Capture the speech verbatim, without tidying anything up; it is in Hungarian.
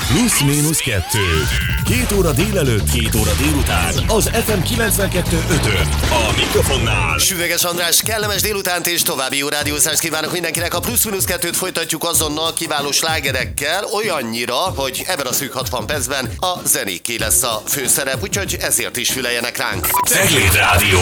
Plusz-mínusz kettő. Két óra délelőtt, két óra délután. Az ef em kilencvenkettő ötön. A mikrofonnál Süveges András, kellemes délutánt és további jó rádiózást kívánok mindenkinek. A Plusz-mínusz kettőt folytatjuk azonnal kiváló slágerekkel, olyannyira, hogy ebben a szűk hatvan percben a zenéké lesz a főszerep, úgyhogy ezért is füleljenek ránk. Cegléd Rádió.